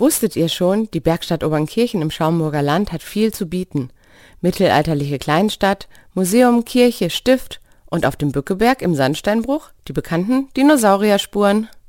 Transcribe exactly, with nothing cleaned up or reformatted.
Wusstet ihr schon, die Bergstadt Obernkirchen im Schaumburger Land hat viel zu bieten. Mittelalterliche Kleinstadt, Museum, Kirche, Stift und auf dem Bückeberg im Sandsteinbruch die bekannten Dinosaurierspuren.